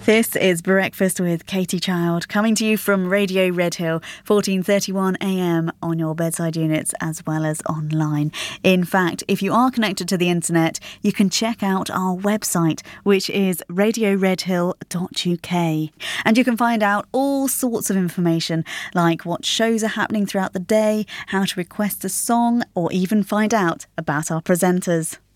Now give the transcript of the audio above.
This is Breakfast with Katie Child, coming to you from Radio Redhill, 14:31 a.m. on your bedside units as well as online. In fact, if you are connected to the internet, you can check out our website, which is radioredhill.uk. And you can find out all sorts of information, like what shows are happening throughout the day, how to request a song, or even find out about our presenters.